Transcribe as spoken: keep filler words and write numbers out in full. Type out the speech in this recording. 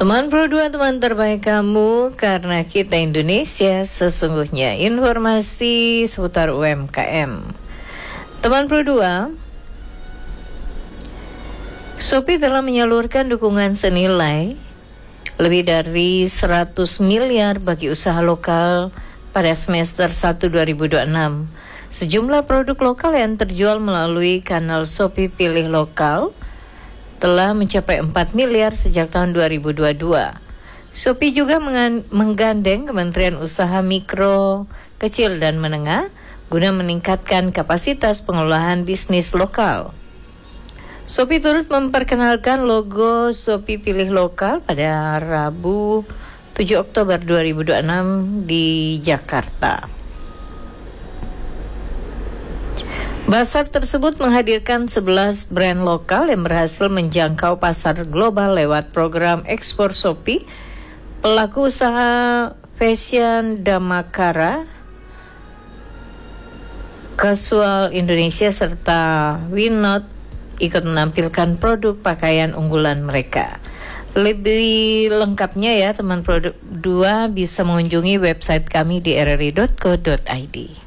Teman Pro dua, teman terbaik kamu, karena kita Indonesia sesungguhnya. Informasi seputar U M K M. Teman Pro dua, Shopee telah menyalurkan dukungan senilai lebih dari seratus miliar bagi usaha lokal pada semester satu dua ribu dua puluh enam. Sejumlah produk lokal yang terjual melalui kanal Shopee Pilih Lokal telah mencapai empat miliar sejak tahun dua ribu dua puluh dua. Shopee juga menggandeng Kementerian Usaha Mikro, Kecil dan Menengah guna meningkatkan kapasitas pengelolaan bisnis lokal. Shopee turut memperkenalkan logo Shopee Pilih Lokal pada Rabu tujuh Oktober dua ribu dua puluh enam di Jakarta. Bazar tersebut menghadirkan sebelas brand lokal yang berhasil menjangkau pasar global lewat program ekspor Shopee. Pelaku usaha fashion Damakara, Casual Indonesia serta Winot ikut menampilkan produk pakaian unggulan mereka. Lebih lengkapnya ya teman Pro dua bisa mengunjungi website kami di r r i dot co dot i d.